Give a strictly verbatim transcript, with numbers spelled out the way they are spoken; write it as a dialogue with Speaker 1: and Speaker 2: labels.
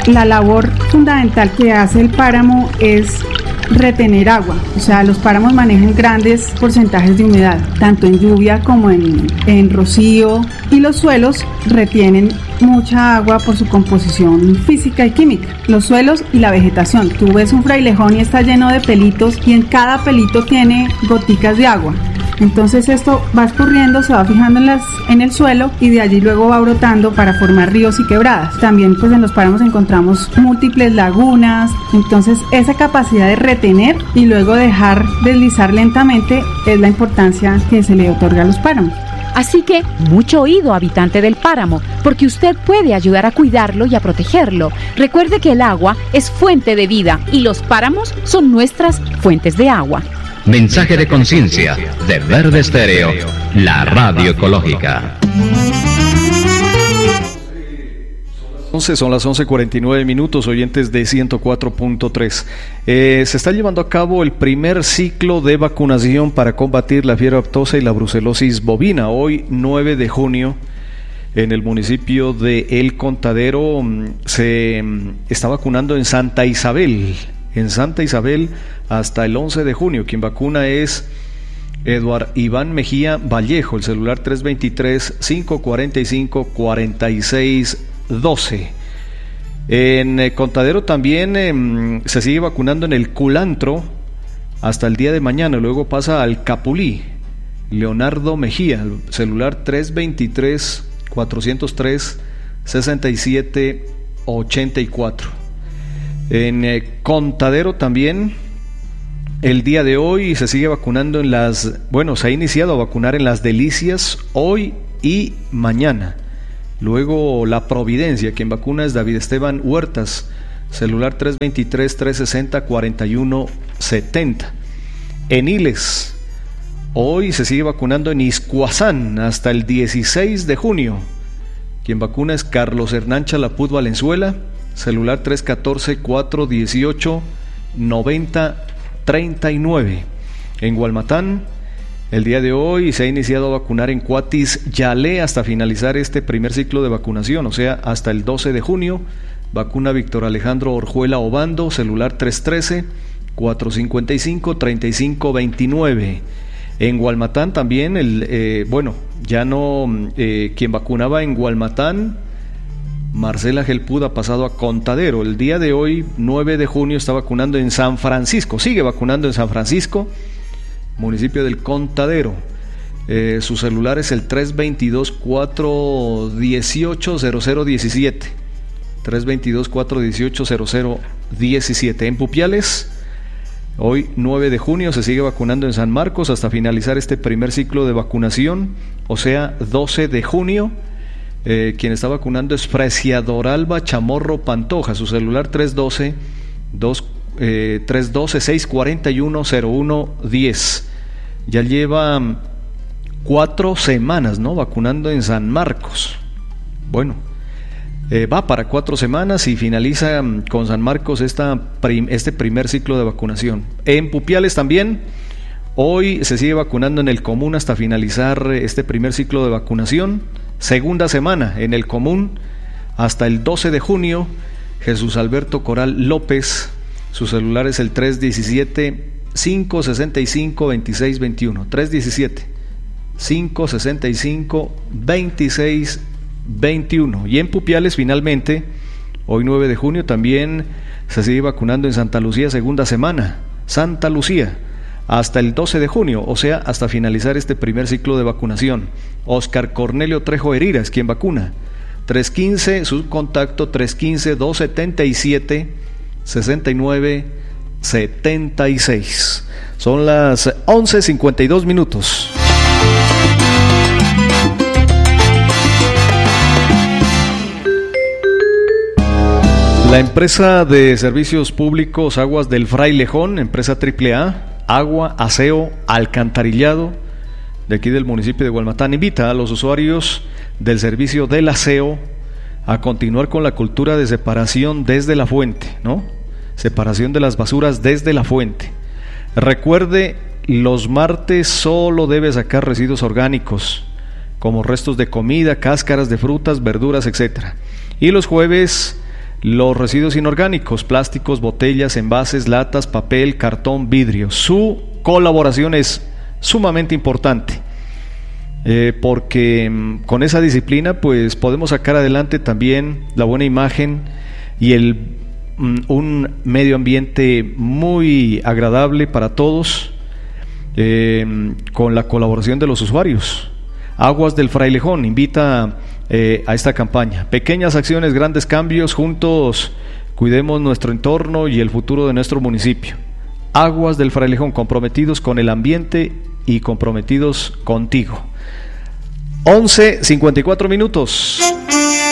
Speaker 1: la labor fundamental que hace el páramo es retener agua, o sea, los páramos manejan grandes porcentajes de humedad, tanto en lluvia como en, en rocío, y los suelos retienen mucha agua por su composición física y química. Los suelos y la vegetación, tú ves un frailejón y está lleno de pelitos y en cada pelito tiene goticas de agua. Entonces esto va escurriendo, se va fijando en, las, en el suelo y de allí luego va brotando para formar ríos y quebradas. También pues en los páramos encontramos múltiples lagunas, entonces esa capacidad de retener y luego dejar deslizar lentamente es la importancia que se le otorga a los páramos.
Speaker 2: Así que, mucho oído, habitante del páramo, porque usted puede ayudar a cuidarlo y a protegerlo. Recuerde que el agua es fuente de vida y los páramos son nuestras fuentes de agua.
Speaker 3: Mensaje de conciencia de Verde Estéreo, la radio ecológica.
Speaker 4: once, son las once cuarenta y nueve minutos, oyentes de ciento cuatro punto tres. Eh, se está llevando a cabo el primer ciclo de vacunación para combatir la fiebre aftosa y la brucelosis bovina. Hoy, nueve de junio, en el municipio de El Contadero, se está vacunando en Santa Isabel. En Santa Isabel hasta el once de junio. Quien vacuna es Eduard Iván Mejía Vallejo, el celular tres veintitrés, cinco cuarenta y cinco, cuarenta y seis doce. En eh, Contadero también eh, se sigue vacunando en el Culantro hasta el día de mañana, luego pasa al Capulí. Leonardo Mejía, el celular tres veintitrés, cuatrocientos tres, sesenta y siete ochenta y cuatro. En eh, Contadero también el día de hoy se sigue vacunando en las, bueno, se ha iniciado a vacunar en Las Delicias hoy y mañana. Luego La Providencia, quien vacuna es David Esteban Huertas, celular tres veintitrés, trescientos sesenta, cuarenta y uno setenta. En Iles, hoy se sigue vacunando en Iscuazán hasta el dieciséis de junio. Quien vacuna es Carlos Hernán Chalaput Valenzuela, celular tres catorce, cuatro dieciocho, noventa treinta y nueve. En Gualmatán, el día de hoy se ha iniciado a vacunar en Cuatis Yalé hasta finalizar este primer ciclo de vacunación, o sea, hasta el doce de junio. Vacuna Víctor Alejandro Orjuela Obando, celular tres trece, cuatro cincuenta y cinco, treinta y cinco veintinueve. En Gualmatán también, el, eh, bueno, ya no, eh, quien vacunaba en Gualmatán, Marcela Gelpud, ha pasado a Contadero. El día de hoy, nueve de junio, está vacunando en San Francisco, sigue vacunando en San Francisco, municipio del Contadero. Eh, su celular es el tres veintidós, cuatro dieciocho, cero cero diecisiete. tres veintidós, cuatro dieciocho, cero cero diecisiete. En Pupiales, hoy nueve de junio, se sigue vacunando en San Marcos hasta finalizar este primer ciclo de vacunación, o sea, doce de junio. Eh, quien está vacunando es Preciador Alba Chamorro Pantoja, su celular tres doce, seis cuarenta y uno, cero uno diez. Ya lleva cuatro semanas, ¿no?, vacunando en San Marcos. Bueno, eh, va para cuatro semanas y finaliza con San Marcos esta prim- este primer ciclo de vacunación. En Pupiales también, hoy se sigue vacunando en el Común hasta finalizar este primer ciclo de vacunación. Segunda semana en el Común hasta el doce de junio. Jesús Alberto Coral López, su celular es el tres diecisiete, cinco sesenta y cinco, veintiséis veintiuno. tres diecisiete, cinco sesenta y cinco, veintiséis veintiuno. Y en Pupiales finalmente, hoy nueve de junio, también se sigue vacunando en Santa Lucía, segunda semana. Santa Lucía hasta el doce de junio, o sea, hasta finalizar este primer ciclo de vacunación. Oscar Cornelio Trejo Herrera es quien vacuna. tres quince, su contacto tres quince, dos setenta y siete, sesenta y nueve setenta y seis. Son las once cincuenta y dos minutos. La empresa de servicios públicos Aguas del Frailejón, empresa triple A, agua, aseo, alcantarillado, de aquí del municipio de Gualmatán, invita a los usuarios del servicio del aseo a continuar con la cultura de separación desde la fuente, ¿no? Separación de las basuras desde la fuente. Recuerde, los martes solo debe sacar residuos orgánicos, como restos de comida, cáscaras de frutas, verduras, etcétera. Y los jueves los residuos inorgánicos, plásticos, botellas, envases, latas, papel, cartón, vidrio. Su colaboración es sumamente importante, eh, porque mm, con esa disciplina pues podemos sacar adelante también la buena imagen y el, mm, un medio ambiente muy agradable para todos, eh, con la colaboración de los usuarios. Aguas del Frailejón invita eh, a esta campaña. Pequeñas acciones, grandes cambios. Juntos cuidemos nuestro entorno y el futuro de nuestro municipio. Aguas del Frailejón, comprometidos con el ambiente y comprometidos contigo. once cincuenta y cuatro minutos.